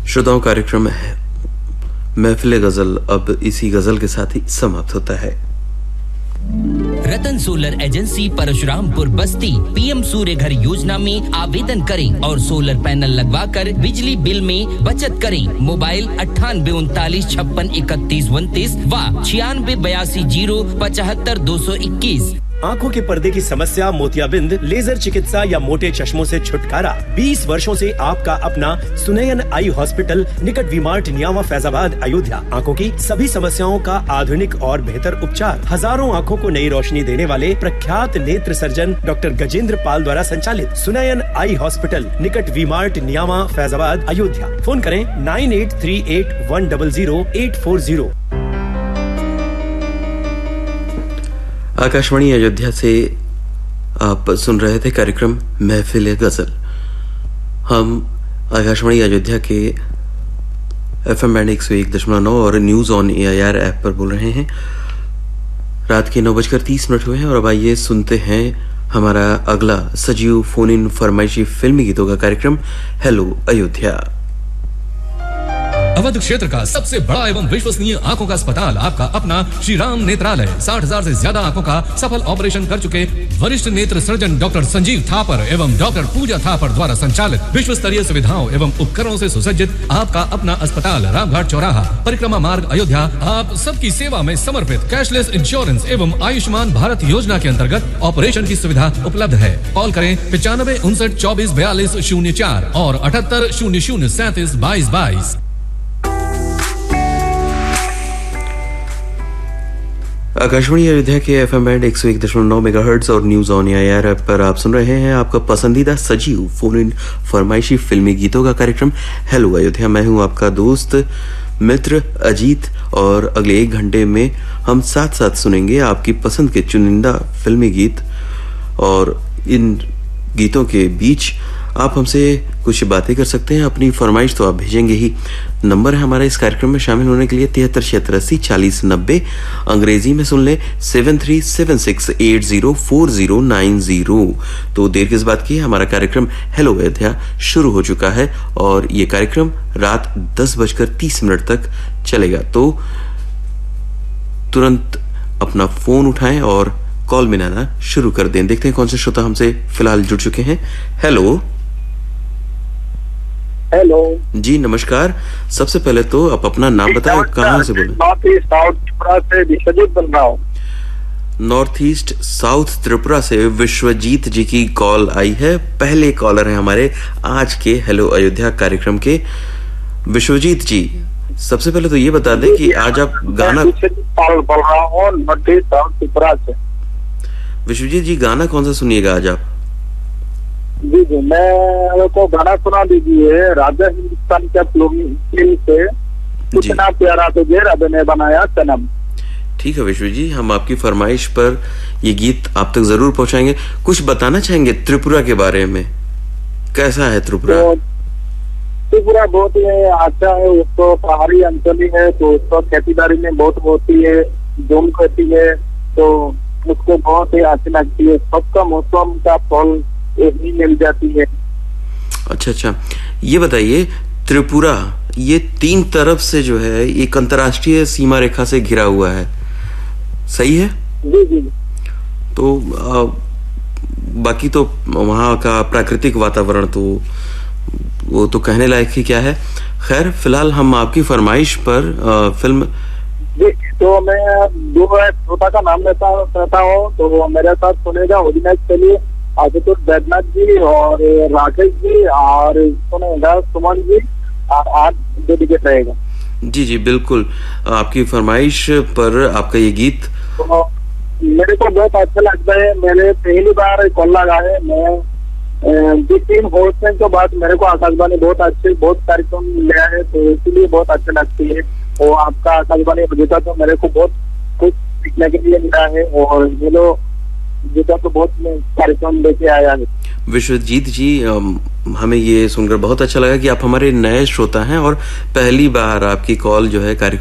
श्रोताओं, कार्यक्रम है महफिल गजल अब इसी गजल के साथ ही समाप्त होता है। रतन सोलर एजेंसी परशुरामपुर बस्ती पीएम सूर्य घर योजना में आवेदन करें और सोलर पैनल लगवाकर बिजली बिल में बचत करें। मोबाइल 9839563129 व 9682807521। आंखों के पर्दे की समस्या, मोतियाबिंद, लेजर चिकित्सा या मोटे चश्मों से छुटकारा। 20 वर्षों से आपका अपना सुनयन आई हॉस्पिटल, निकट वी-मार्ट, नियामा, फैजाबाद, अयोध्या। आंखों की सभी समस्याओं का आधुनिक और बेहतर उपचार। हजारों आंखों को नई रोशनी देने वाले प्रख्यात नेत्र सर्जन डॉक्टर गजेंद्र पाल द्वारा संचालित सुनयन आई हॉस्पिटल, निकट वी-मार्ट, नियामा, फैजाबाद, अयोध्या। फोन करें 9838100840। आकाशवाणी अयोध्या से आप सुन रहे थे कार्यक्रम महफिल गजल। हम आकाशवाणी अयोध्या के FM बैंड 101.9 और न्यूज ऑन AIR ऐप पर बोल रहे हैं। रात के 9:30 हुए हैं और अब आइए सुनते हैं हमारा अगला सजीव फोन इन फरमाइशी फिल्मी गीतों का कार्यक्रम हेलो अयोध्या। अवध क्षेत्र का सबसे बड़ा एवं विश्वसनीय आंखों का अस्पताल, आपका अपना श्री राम नेत्रालय। 60,000 से ज्यादा आंखों का सफल ऑपरेशन कर चुके वरिष्ठ नेत्र सर्जन डॉक्टर संजीव थापर एवं डॉक्टर पूजा थापर द्वारा संचालित विश्व स्तरीय सुविधाओं एवं उपकरणों से सुसज्जित आपका अपना अस्पताल, रामघाट चौराहा, परिक्रमा मार्ग, अयोध्या। आप सबकी सेवा में समर्पित। कैशलेस इंश्योरेंस एवं आयुष्मान भारत योजना के अंतर्गत ऑपरेशन की सुविधा उपलब्ध है। कॉल करें 95 59 24 42 04 और 78 00 37 22 22। आकाशवाणी अयोध्या के FM बैंड 101.9 मेगाहर्ट्ज और न्यूज ऑन AIR ऐप पर आप सुन रहे हैं आपका पसंदीदा सजीव फोन इन फरमाइशी फिल्मी गीतों का कार्यक्रम हेलो अयोध्या। मैं हूं आपका दोस्त मित्र अजीत और अगले 1 घंटे में हम साथ साथ सुनेंगे आपकी पसंद के चुनिंदा फिल्मी गीत। और इन गीतों के बीच आप हमसे कुछ बातें कर सकते हैं। अपनी फरमाइश तो आप भेजेंगे ही। नंबर है हमारा इस कार्यक्रम में शामिल होने के लिए 7376804090। अंग्रेजी में सुन ले 7376804090। तो देर किस बात की है, हमारा कार्यक्रम हेलो अयोध्या शुरू हो चुका है और ये कार्यक्रम रात 10:30 तक चलेगा। तो तुरंत अपना फोन उठाएं और कॉल मिलाना शुरू कर दें। देखते हैं कौन से श्रोता हमसे फिलहाल जुड़ चुके हैं। हेलो हेलो जी, नमस्कार। सबसे पहले तो आप अपना नाम बताएं, कहाँ से बोले? नॉर्थ ईस्ट साउथ त्रिपुरा से विश्वजीत बोल रहा हूँ। नॉर्थ ईस्ट साउथ त्रिपुरा से विश्वजीत जी की कॉल आई है। पहले कॉलर हैं हमारे आज के हेलो अयोध्या कार्यक्रम के। विश्वजीत जी, सबसे पहले तो ये बता दें कि आज आप गाना बोल रहा हूँ नॉर्थ ईस्ट साउथ त्रिपुरा से। विश्वजीत जी, गाना कौन सा सुनिएगा आज आप? जी जी, मैं को गाना सुना दीजिए राजा हिंदुस्तान के फिल्म से कितना प्यारा तुझे रब ने बनाया सनम। ठीक है विश्व जी, हम आपकी फरमाइश पर ये गीत आप तक जरूर पहुंचाएंगे। कुछ बताना चाहेंगे त्रिपुरा के बारे में? कैसा है त्रिपुरा? तो त्रिपुरा बहुत ही अच्छा है। उसको पहाड़ी अंचल है तो उसको खेतीबाड़ी में बहुत होती है, धूम खेती है तो उसको बहुत ही अच्छी लगती है। सबका मौसम का फल ही मिल जाती है। अच्छा, ये बताइए त्रिपुरा ये 3 तरफ से जो है एक अंतर्राष्ट्रीय सीमा रेखा से घिरा हुआ है, सही है? जी जी। तो बाकी तो वहाँ का प्राकृतिक वातावरण तो वो तो कहने लायक ही क्या है। खैर, फिलहाल हम आपकी फरमाइश पर फिल्म जी, तो मैं 2 श्रोता का नाम लेता हूँ तो मेरे साथ सुनेगा ऑर्डिनेट के लिए आशुतोष बैद्यनाथ जी और राकेश जी और सुनेगा सुमन जी और आज डेडिकेट रहेगा। जी जी बिल्कुल, आपकी फरमाइश पर आपका ये गीत तो मेरे को बहुत अच्छा लगता है। मैंने पहली बार कॉल लगा है। मैं 2-3 होस्टिंग के बाद मेरे को आकाशवाणी बहुत कार्यक्रम लिया है तो इसीलिए बहुत अच्छा लगती है। और आपका आकाशवाणी बजीता तो मेरे को बहुत कुछ सीखने के लिए मिला है और हेलो जीता तो बहुत कार्यक्रम लेके आया है। विश्वजीत जी, हमें ये सुनकर बहुत अच्छा लगा कि आप हमारे नए श्रोता हैं और पहली बार आपकी कॉल जो है कार्यक्रम